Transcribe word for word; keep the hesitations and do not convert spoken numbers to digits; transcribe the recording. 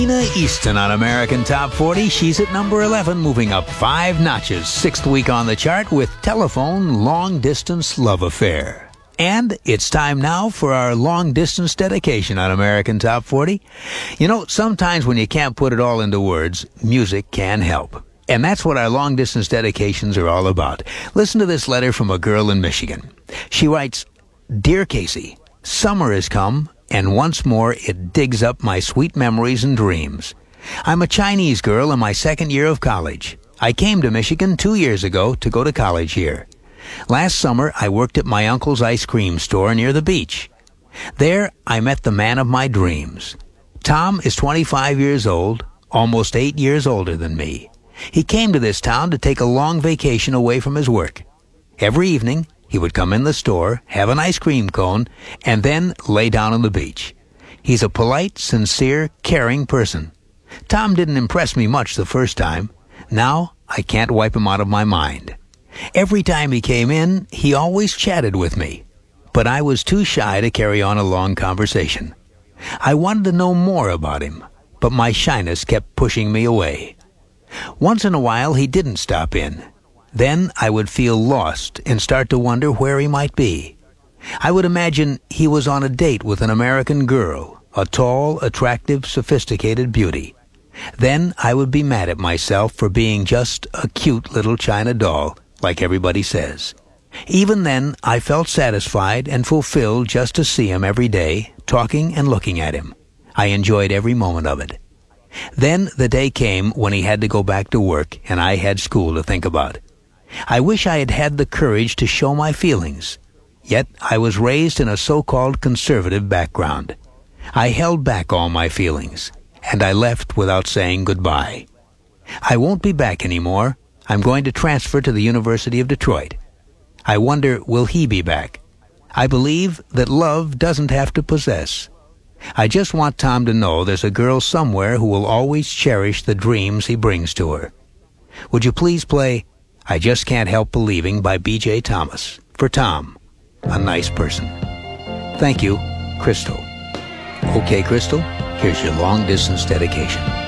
Nina Easton on American Top forty. She's at number eleven, moving up five notches, sixth week on the chart with Telephone Long Distance Love Affair. And it's time now for our long-distance dedication on American Top forty. You know, sometimes when you can't put it all into words, music can help. And that's what our long-distance dedications are all about. Listen to this letter from a girl in Michigan. She writes, "Dear Casey, summer has come, and once more it digs up my sweet memories and dreams. I'm a Chinese girl in my second year of college. I came to Michigan two years ago to go to college here. Last summer, I worked at my uncle's ice cream store near the beach. There, I met the man of my dreams. Tom is twenty-five years old, almost eight years older than me. He came to this town to take a long vacation away from his work. Every evening, he would come in the store, have an ice cream cone, and then lay down on the beach. He's a polite, sincere, caring person. Tom didn't impress me much the first time. Now, I can't wipe him out of my mind. Every time he came in, he always chatted with me. But I was too shy to carry on a long conversation. I wanted to know more about him, but my shyness kept pushing me away. Once in a while, he didn't stop in. Then I would feel lost and start to wonder where he might be. I would imagine he was on a date with an American girl, a tall, attractive, sophisticated beauty. Then I would be mad at myself for being just a cute little China doll, like everybody says. Even then, I felt satisfied and fulfilled just to see him every day, talking and looking at him. I enjoyed every moment of it. Then the day came when he had to go back to work, and I had school to think about. I wish I had had the courage to show my feelings. Yet I was raised in a so-called conservative background. I held back all my feelings, and I left without saying goodbye. I won't be back anymore. I'm going to transfer to the University of Detroit. I wonder, will he be back? I believe that love doesn't have to possess. I just want Tom to know there's a girl somewhere who will always cherish the dreams he brings to her. Would you please play I Just Can't Help Believing by B J Thomas for Tom, a nice person. Thank you, Crystal. Okay, Crystal, here's your long-distance dedication.